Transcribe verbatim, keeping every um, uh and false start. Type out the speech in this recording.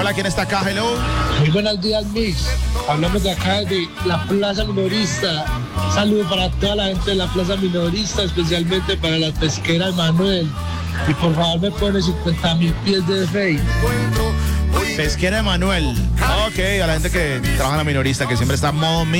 Hola, ¿quién está acá? Hello. Muy buenos días, Mix. Hablamos de acá de la Plaza Minorista. Saludos para toda la gente de la Plaza Minorista, especialmente para la pesquera Emanuel. Y por favor me pone cincuenta mil pies de fe. Pesquera Emanuel. Ok, a la gente que trabaja en la minorista, que siempre está en modo